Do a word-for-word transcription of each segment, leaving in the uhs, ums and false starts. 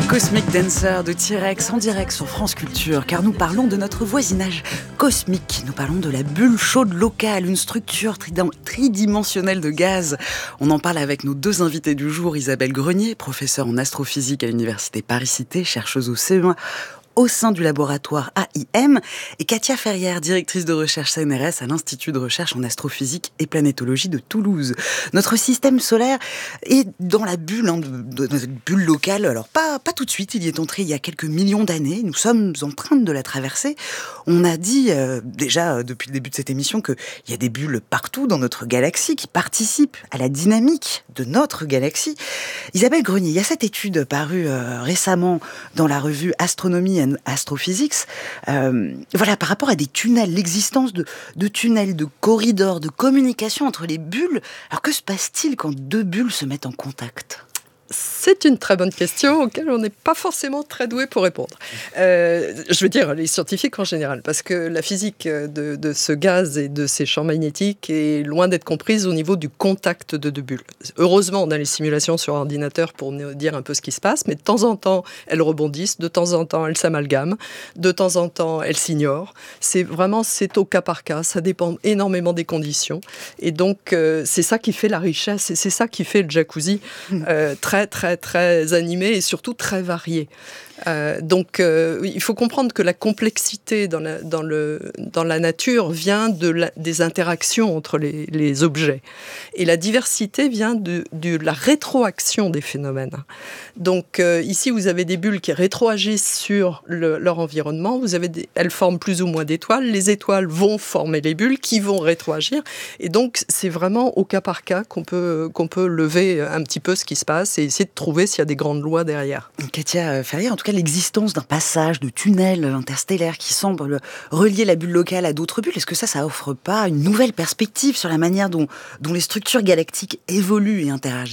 Cosmic Dancer de T-Rex en direct sur France Culture, car nous parlons de notre voisinage cosmique. Nous parlons de la bulle chaude locale, une structure tridimensionnelle de gaz. On en parle avec nos deux invités du jour, Isabelle Grenier, professeure en astrophysique à l'université Paris-Cité, chercheuse au C E un au sein du laboratoire A I M, et Katia Ferrière, directrice de recherche C N R S à l'Institut de recherche en astrophysique et planétologie de Toulouse. Notre système solaire est dans la bulle, hein, de, de, de bulle locale. Alors pas, pas tout de suite, il y est entré il y a quelques millions d'années. Nous sommes en train de la traverser. On a dit euh, déjà euh, depuis le début de cette émission qu'il y a des bulles partout dans notre galaxie qui participent à la dynamique de notre galaxie. Isabelle Grenier, il y a cette étude parue euh, récemment dans la revue Astronomy and Astrophysics, euh, voilà, par rapport à des tunnels, l'existence de, de tunnels, de corridors, de communication entre les bulles. Alors que se passe-t-il quand deux bulles se mettent en contact ? C'est une très bonne question auquel on n'est pas forcément très doué pour répondre. Euh, je veux dire les scientifiques en général, parce que la physique de, de ce gaz et de ces champs magnétiques est loin d'être comprise au niveau du contact de deux bulles. Heureusement, on a les simulations sur ordinateur pour nous dire un peu ce qui se passe, mais de temps en temps, elles rebondissent, de temps en temps, elles s'amalgament, de temps en temps, elles s'ignorent. C'est vraiment, c'est au cas par cas, ça dépend énormément des conditions. Et donc, euh, c'est ça qui fait la richesse, et c'est ça qui fait le jacuzzi euh, très très très animé et surtout très varié. Euh, donc euh, il faut comprendre que la complexité dans la, dans le, dans la nature vient de la, des interactions entre les, les objets. Et la diversité vient de, de la rétroaction des phénomènes. Donc euh, ici, vous avez des bulles qui rétroagissent sur le, leur environnement. Vous avez des, elles forment plus ou moins d'étoiles. Les étoiles vont former les bulles qui vont rétroagir. Et donc, c'est vraiment au cas par cas qu'on peut, qu'on peut lever un petit peu ce qui se passe et essayer de trouver s'il y a des grandes lois derrière. Katia Ferrière, en tout cas, l'existence d'un passage de tunnel interstellaire qui semble relier la bulle locale à d'autres bulles, est-ce que ça, ça offre pas une nouvelle perspective sur la manière dont, dont les structures galactiques évoluent et interagissent ?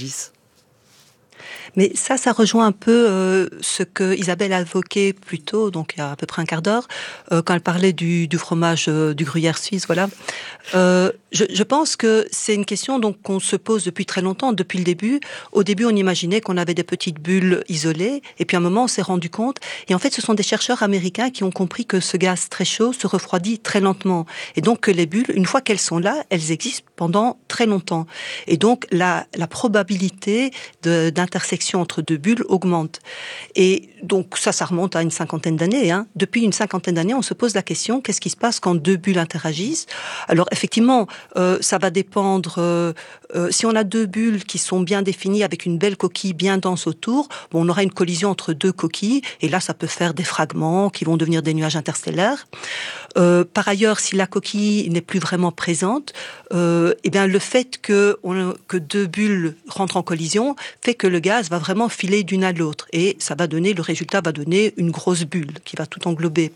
Mais ça, ça rejoint un peu euh, ce que Isabelle a évoqué plus tôt, donc il y a à peu près un quart d'heure, euh, quand elle parlait du, du fromage euh, du gruyère suisse, voilà. Euh, je, je pense que c'est une question donc qu'on se pose depuis très longtemps, depuis le début. Au début, on imaginait qu'on avait des petites bulles isolées, et puis à un moment, on s'est rendu compte. Et en fait, ce sont des chercheurs américains qui ont compris que ce gaz très chaud se refroidit très lentement, et donc que les bulles, une fois qu'elles sont là, elles existent pendant très longtemps. Et donc la, la probabilité de, d'intersection entre deux bulles augmente. Et donc ça, ça remonte à une cinquantaine d'années. Hein. Depuis une cinquantaine d'années, on se pose la question, qu'est-ce qui se passe quand deux bulles interagissent ? Alors effectivement, euh, ça va dépendre, euh, euh, si on a deux bulles qui sont bien définies avec une belle coquille bien dense autour, bon, on aura une collision entre deux coquilles, et là ça peut faire des fragments qui vont devenir des nuages interstellaires. Euh, par ailleurs, si la coquille n'est plus vraiment présente, euh, eh bien le fait que, on, que deux bulles rentrent en collision fait que le gaz va vraiment filer d'une à l'autre, et ça va donner, le résultat va donner une grosse bulle qui va tout englober.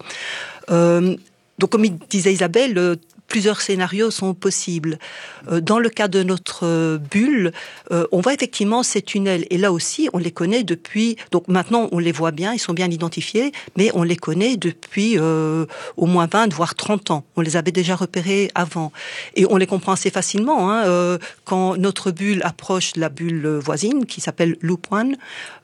Euh, donc comme disait Isabelle, euh, plusieurs scénarios sont possibles. Euh, dans le cas de notre euh, bulle, euh, on voit effectivement ces tunnels, et là aussi on les connaît depuis, donc maintenant on les voit bien, ils sont bien identifiés, mais on les connaît depuis euh, au moins vingt voire trente ans. On les avait déjà repérés avant, et on les comprend assez facilement, hein, euh, quand notre bulle approche la bulle voisine qui s'appelle Loop One.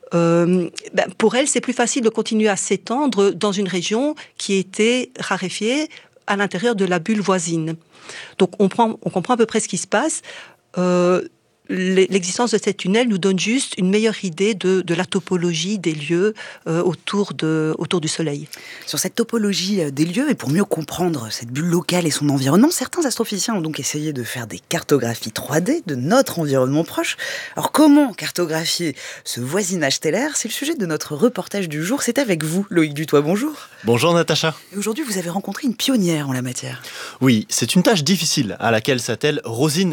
Euh, ben pour elle, c'est plus facile de continuer à s'étendre dans une région qui était raréfiée à l'intérieur de la bulle voisine. Donc on, prend, on comprend à peu près ce qui se passe. Euh, L'existence de ces tunnels nous donne juste une meilleure idée de, de la topologie des lieux euh, autour, de, autour du Soleil. Sur cette topologie des lieux, et pour mieux comprendre cette bulle locale et son environnement, certains astrophysiciens ont donc essayé de faire des cartographies trois D de notre environnement proche. Alors comment cartographier ce voisinage stellaire ? C'est le sujet de notre reportage du jour. C'est avec vous, Loïc Dutoit, bonjour. Bonjour Natacha. Et aujourd'hui, vous avez rencontré une pionnière en la matière. Oui, c'est une tâche difficile à laquelle s'attelle Rosine